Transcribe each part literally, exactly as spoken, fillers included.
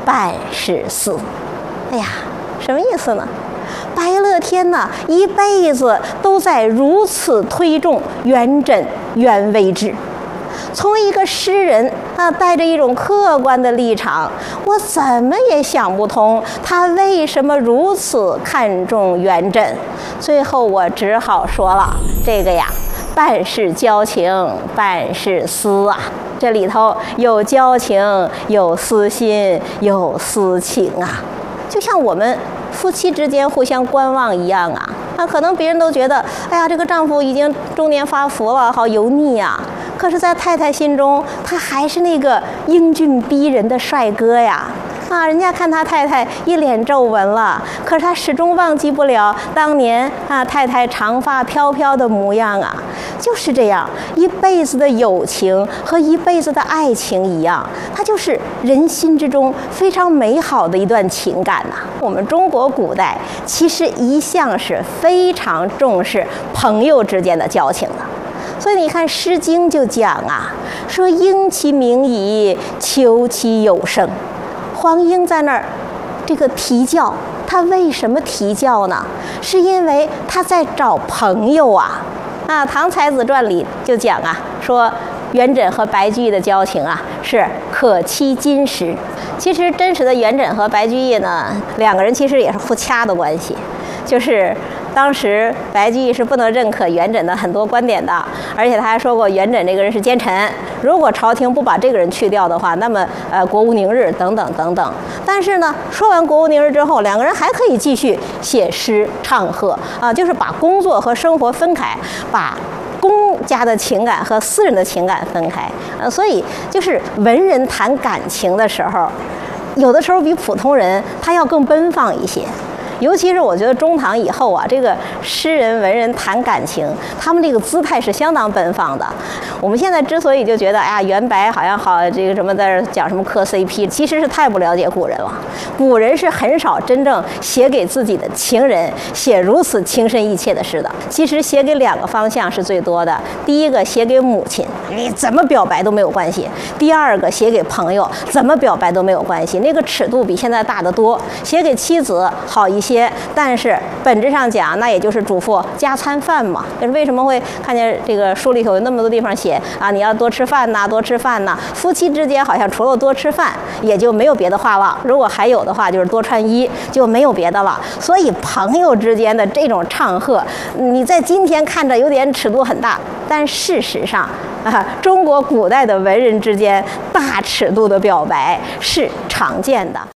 半是私。哎呀，什么意思呢？白乐天呢，一辈子都在如此推重元稹元微之。从一个诗人啊，带着一种客观的立场，我怎么也想不通他为什么如此看重元稹。最后我只好说了，这个呀，半是交情，半是私啊。这里头有交情，有私心，有私情啊。就像我们夫妻之间互相观望一样啊。那可能别人都觉得，哎呀，这个丈夫已经中年发福了，好油腻呀。可是，在太太心中，他还是那个英俊逼人的帅哥呀！啊，人家看他太太一脸皱纹了，可是他始终忘记不了当年啊太太长发飘飘的模样啊！就是这样，一辈子的友情和一辈子的爱情一样，它就是人心之中非常美好的一段情感呐。我们中国古代其实一向是非常重视朋友之间的交情的。所以你看《诗经》就讲啊，说应其名矣，求其有声。黄英在那儿这个啼叫，他为什么啼叫呢？是因为他在找朋友啊。啊，《唐才子传》里就讲啊，说元稹和白居易的交情啊是可期金石。其实真实的元稹和白居易呢，两个人其实也是互掐的关系，就是当时白居易是不能认可元稹的很多观点的，而且他还说过元稹这个人是奸臣，如果朝廷不把这个人去掉的话，那么呃国无宁日等等等等。但是呢，说完国无宁日之后，两个人还可以继续写诗唱和啊，就是把工作和生活分开，把公家的情感和私人的情感分开。呃，所以就是文人谈感情的时候，有的时候比普通人他要更奔放一些。尤其是我觉得中唐以后啊，这个诗人文人谈感情，他们这个姿态是相当奔放的。我们现在之所以就觉得，哎呀，元白好像好这个什么在讲什么磕 C P， 其实是太不了解古人了。古人是很少真正写给自己的情人写如此情深意切的诗的。其实写给两个方向是最多的，第一个写给母亲，你怎么表白都没有关系；第二个写给朋友，怎么表白都没有关系，那个尺度比现在大得多。写给妻子好一些。但是本质上讲，那也就是嘱咐加餐饭嘛。就是为什么会看见这个书里头有那么多地方写啊，你要多吃饭呐，多吃饭呐。夫妻之间好像除了多吃饭，也就没有别的话了。如果还有的话，就是多穿衣，就没有别的了。所以朋友之间的这种唱和，你在今天看着有点尺度很大，但事实上啊，中国古代的文人之间大尺度的表白是常见的。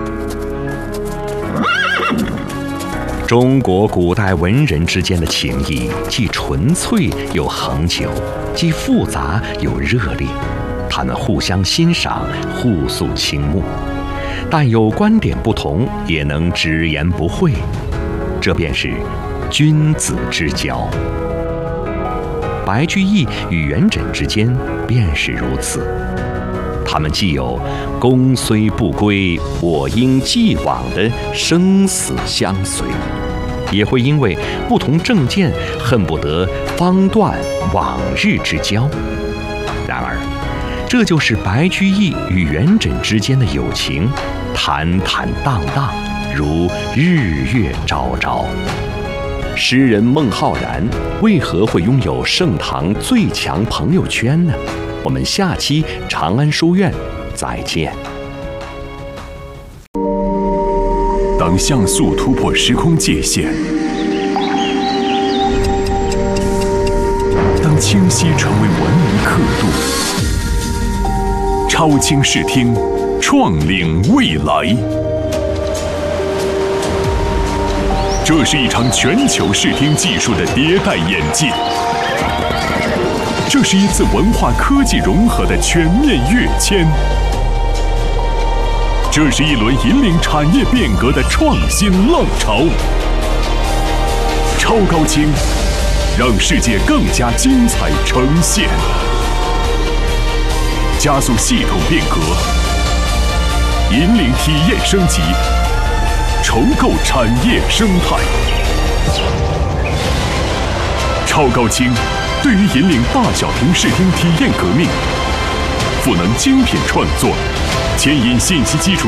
中国古代文人之间的情谊既纯粹又恒久，既复杂又热烈，他们互相欣赏，互诉倾慕，但有观点不同也能直言不讳，这便是君子之交。白居易与元稹之间便是如此，他们既有公虽不归，我应既往的生死相随，也会因为不同政见恨不得方断往日之交。然而这就是白居易与元稹之间的友情，坦坦荡荡，如日月昭昭。诗人孟浩然为何会拥有盛唐最强朋友圈呢？我们下期长安书院再见。 当像素突破时空界限，当清晰成为文明刻度，超清视听，创领未来。这是一场全球视听技术的迭代演进，这是一次文化科技融合的全面跃迁，这是一轮引领产业变革的创新浪潮。超高清，让世界更加精彩呈现，加速系统变革，引领体验升级，重构产业生态。超高清对于引领大小屏视听体验革命，赋能精品创作，牵引信息基础